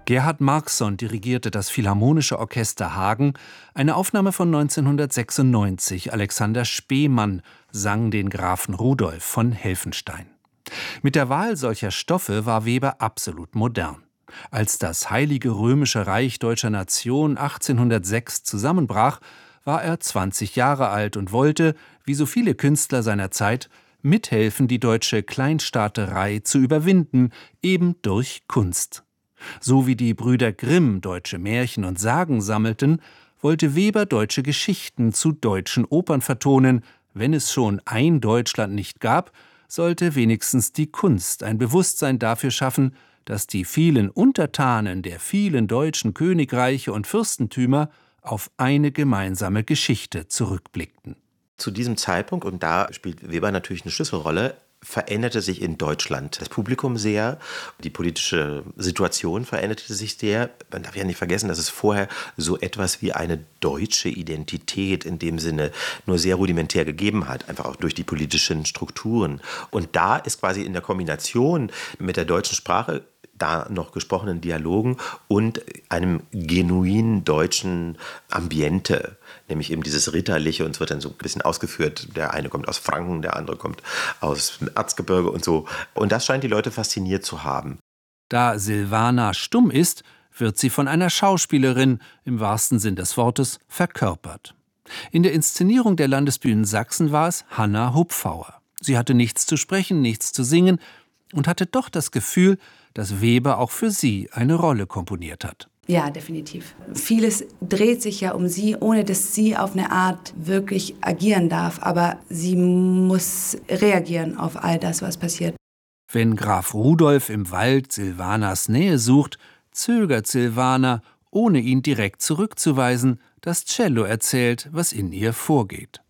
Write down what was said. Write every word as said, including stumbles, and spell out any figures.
Gerhard Markson dirigierte das Philharmonische Orchester Hagen, eine Aufnahme von neunzehnhundertsechsundneunzig. Alexander Spemann sang den Grafen Rudolf von Helfenstein. Mit der Wahl solcher Stoffe war Weber absolut modern. Als das Heilige Römische Reich deutscher Nation achtzehnhundertsechs zusammenbrach, war er zwanzig Jahre alt und wollte, wie so viele Künstler seiner Zeit, mithelfen, die deutsche Kleinstaaterei zu überwinden, eben durch Kunst. So wie die Brüder Grimm deutsche Märchen und Sagen sammelten, wollte Weber deutsche Geschichten zu deutschen Opern vertonen. Wenn es schon ein Deutschland nicht gab, sollte wenigstens die Kunst ein Bewusstsein dafür schaffen, dass die vielen Untertanen der vielen deutschen Königreiche und Fürstentümer auf eine gemeinsame Geschichte zurückblickten. Zu diesem Zeitpunkt, und da spielt Weber natürlich eine Schlüsselrolle, veränderte sich in Deutschland das Publikum sehr, die politische Situation veränderte sich sehr. Man darf ja nicht vergessen, dass es vorher so etwas wie eine deutsche Identität in dem Sinne nur sehr rudimentär gegeben hat, einfach auch durch die politischen Strukturen. Und da ist quasi in der Kombination mit der deutschen Sprache, da noch gesprochenen Dialogen und einem genuin deutschen Ambiente, nämlich eben dieses Ritterliche, und es wird dann so ein bisschen ausgeführt, der eine kommt aus Franken, der andere kommt aus dem Erzgebirge und so. Und das scheint die Leute fasziniert zu haben. Da Silvana stumm ist, wird sie von einer Schauspielerin, im wahrsten Sinn des Wortes, verkörpert. In der Inszenierung der Landesbühnen Sachsen war es Hanna Hupfauer. Sie hatte nichts zu sprechen, nichts zu singen und hatte doch das Gefühl, dass Weber auch für sie eine Rolle komponiert hat. Ja, definitiv. Vieles dreht sich ja um sie, ohne dass sie auf eine Art wirklich agieren darf. Aber sie muss reagieren auf all das, was passiert. Wenn Graf Rudolf im Wald Silvanas Nähe sucht, zögert Silvana, ohne ihn direkt zurückzuweisen. Das Cello erzählt, was in ihr vorgeht.